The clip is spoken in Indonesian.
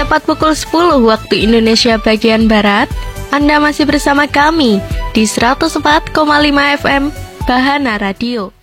Tepat pukul 10 waktu Indonesia bagian Barat, Anda masih bersama kami di 104,5 FM Bahana Radio.